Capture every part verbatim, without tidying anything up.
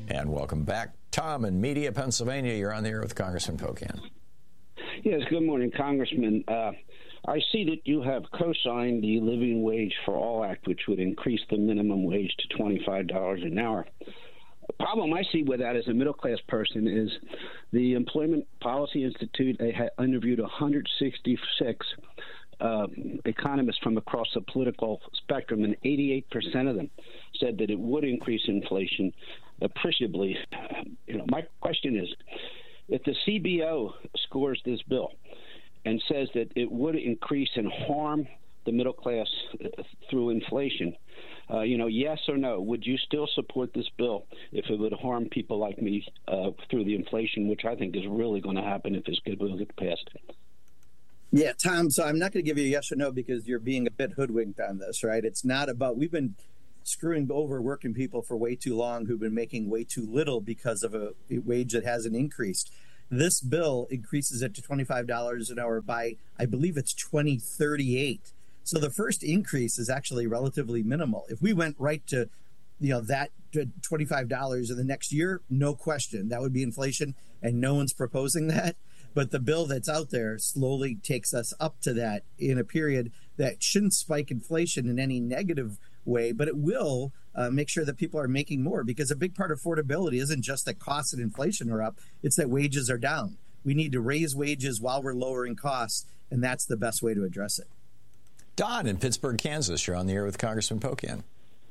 And welcome back. Tom in Media, Pennsylvania. You're on the air with Congressman Pocan. Yes, good morning, Congressman. Uh, I see that you have co-signed the Living Wage for All Act, which would increase the minimum wage to twenty-five dollars an hour. The problem I see with that as a middle-class person is the Employment Policy Institute, they had interviewed one hundred sixty-six uh, economists from across the political spectrum, and eighty-eight percent of them said that it would increase inflation appreciably. You know, my question is, if the C B O scores this bill and says that it would increase and harm the middle class through inflation, uh, you know, yes or no, would you still support this bill if it would harm people like me uh, through the inflation, which I think is really going to happen if this bill gets passed? Yeah, Tom, so I'm not going to give you a yes or no because you're being a bit hoodwinked on this, right? It's not about, we've been screwing over working people for way too long who've been making way too little because of a wage that hasn't increased. This bill increases it to twenty-five dollars an hour by, I believe it's twenty thirty-eight. So the first increase is actually relatively minimal. If we went right to, you know, that to twenty-five dollars in the next year, no question, that would be inflation, and no one's proposing that. But the bill that's out there slowly takes us up to that in a period that shouldn't spike inflation in any negative way, but it will uh, make sure that people are making more, because a big part of affordability isn't just that costs and inflation are up, it's that wages are down. We need to raise wages while we're lowering costs, and that's the best way to address it. Don in Pittsburgh, Kansas. You're on the air with Congressman Pocan.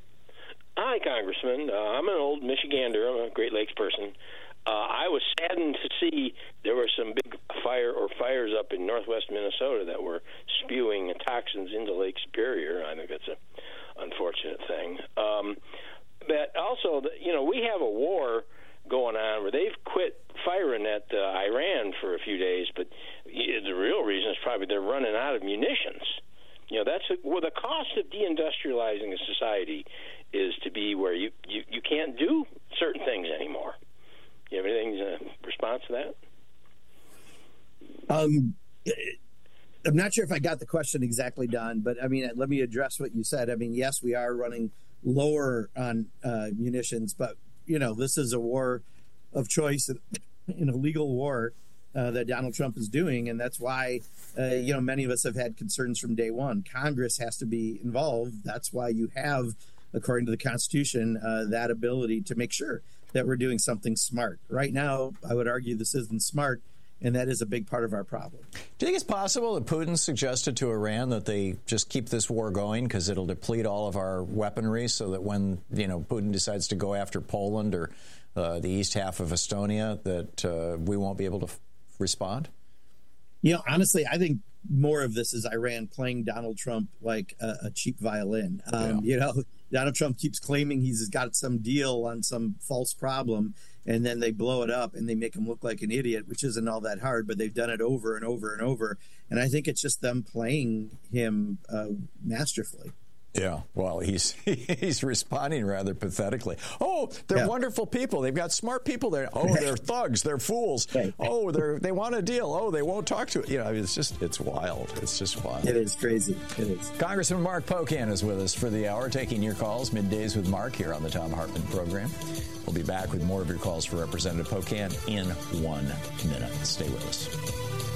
Hi, Congressman. Uh, I'm an old Michigander. I'm a Great Lakes person. Uh, I was saddened to see there were some big fire or fires up in northwest Minnesota that were spewing toxins into Lake Superior. I think that's a unfortunate thing. Um, but also, you know, we have a war going on where they've quit firing at uh, Iran for a few days, but the real reason is probably they're running out of munitions. You know, that's a, well, the cost of deindustrializing a society is to be where you, you, you can't do certain things anymore. You have anything uh, response to that? Um, I'm not sure if I got the question exactly, Don, but I mean, let me address what you said. I mean, yes, we are running lower on uh, munitions, but, you know, this is a war of choice, in a legal war uh, that Donald Trump is doing. And that's why, uh, you know, many of us have had concerns from day one. Congress has to be involved. That's why you have, according to the Constitution, uh, that ability to make sure that we're doing something smart. Right now, I would argue this isn't smart, and that is a big part of our problem. Do you think it's possible that Putin suggested to Iran that they just keep this war going because it'll deplete all of our weaponry, so that when, you know, Putin decides to go after Poland or uh, the east half of Estonia, that uh, we won't be able to f- respond? You know, honestly, I think more of this is Iran playing Donald Trump like a, a cheap violin. Um, yeah. You know, Donald Trump keeps claiming he's got some deal on some false problem, and then they blow it up and they make him look like an idiot, which isn't all that hard, but they've done it over and over and over. And I think it's just them playing him uh, masterfully. Yeah, well, he's he's responding rather pathetically. Oh, they're yeah. wonderful people. They've got smart people there. Oh, they're thugs. They're fools. Oh, they're they want a deal. Oh, they won't talk to it. You know, it's just it's wild. It's just wild. It is crazy. It is. Congressman Mark Pocan is with us for the hour, taking your calls middays with Mark here on the Thom Hartmann program. We'll be back with more of your calls for Representative Pocan in one minute. Stay with us.